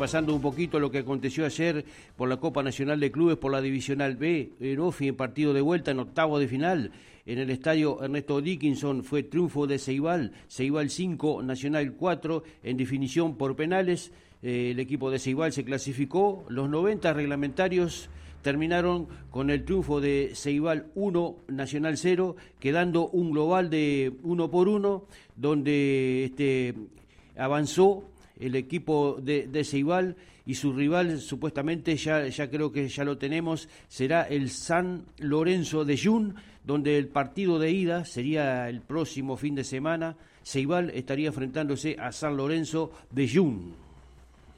repasando un poquito lo que aconteció ayer por la Copa Nacional de Clubes, por la Divisional B, Erofi en partido de vuelta en octavo de final. En el estadio Ernesto Dickinson fue triunfo de Ceibal 5, Nacional 4, en definición por penales. El equipo de Ceibal se clasificó, los 90 reglamentarios terminaron con el triunfo de Ceibal 1, Nacional 0, quedando un global de 1-1, donde avanzó el equipo de Ceibal y su rival supuestamente ya creo que ya lo tenemos, será el San Lorenzo de Jun, donde el partido de ida sería el próximo fin de semana. Ceibal estaría enfrentándose a San Lorenzo de Jun.